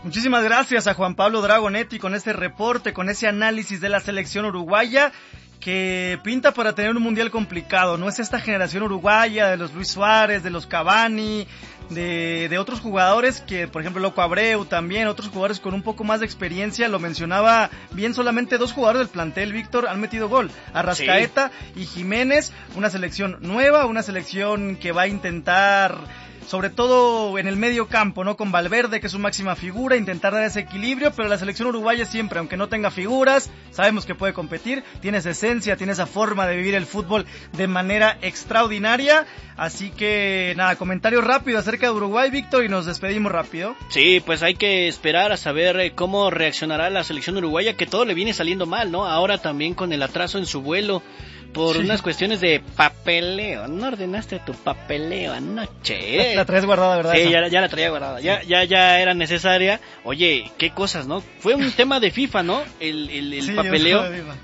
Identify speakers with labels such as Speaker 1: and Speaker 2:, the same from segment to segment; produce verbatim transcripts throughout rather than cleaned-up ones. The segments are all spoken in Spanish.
Speaker 1: Muchísimas gracias a Juan Pablo Dragonetti con este reporte, con ese análisis de la selección uruguaya, que pinta para tener un mundial complicado. No es esta generación uruguaya de los Luis Suárez, de los Cavani, de, de otros jugadores que, por ejemplo, Loco Abreu también, otros jugadores con un poco más de experiencia. Lo mencionaba bien, solamente dos jugadores del plantel, Víctor, han metido gol, Arrascaeta sí. y Jiménez. Una selección nueva, una selección que va a intentar, sobre todo en el medio campo, ¿no? Con Valverde, que es su máxima figura, intentar dar ese equilibrio, pero la selección uruguaya siempre, aunque no tenga figuras, sabemos que puede competir, tiene esa esencia, tiene esa forma de vivir el fútbol de manera extraordinaria. Así que, nada, comentario rápido acerca de Uruguay, Víctor, y nos despedimos rápido.
Speaker 2: Sí, pues hay que esperar a saber cómo reaccionará la selección uruguaya, que todo le viene saliendo mal, ¿no? Ahora también con el atraso en su vuelo, por sí. unas cuestiones de papeleo. No ordenaste tu papeleo anoche.
Speaker 1: La traes guardada, ¿verdad?
Speaker 2: Sí, ya, ya la traía guardada. Sí. Ya, ya, ya era necesaria. Oye, qué cosas, ¿no? Fue un tema de FIFA, ¿no? El, el, el sí, papeleo.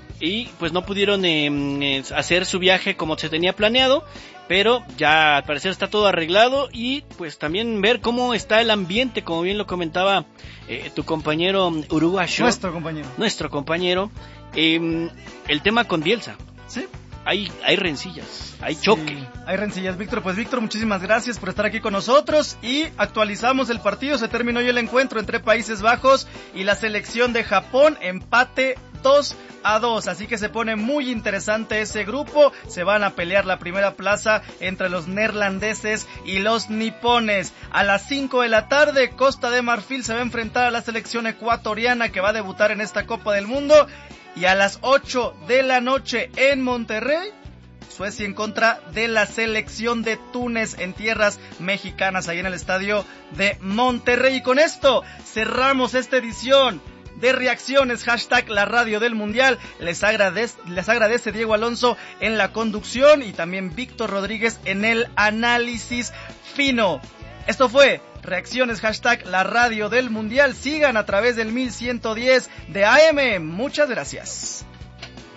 Speaker 2: Y pues no pudieron eh, hacer su viaje como se tenía planeado, pero ya al parecer está todo arreglado. Y pues también ver cómo está el ambiente, como bien lo comentaba eh, tu compañero uruguayo.
Speaker 1: Nuestro compañero.
Speaker 2: Nuestro compañero. Eh, el tema con Bielsa.
Speaker 1: Sí.
Speaker 2: Hay, hay rencillas, hay choque.
Speaker 1: Sí, hay rencillas, Víctor. Pues Víctor, muchísimas gracias por estar aquí con nosotros y actualizamos el partido. Se terminó hoy el encuentro entre Países Bajos y la selección de Japón, empate dos a dos, así que se pone muy interesante ese grupo. Se van a pelear la primera plaza entre los neerlandeses y los nipones. A las cinco de la tarde, Costa de Marfil se va a enfrentar a la selección ecuatoriana que va a debutar en esta Copa del Mundo. Y a las ocho de la noche en Monterrey, Suecia en contra de la selección de Túnez en tierras mexicanas, ahí en el estadio de Monterrey. Y con esto cerramos esta edición de Reacciones, hashtag la radio del mundial. Les agradece, les agradece Diego Alonso en la conducción y también Víctor Rodríguez en el análisis fino. Esto fue Reacciones, hashtag la radio del mundial. Sigan a través del mil ciento diez de A M. Muchas gracias.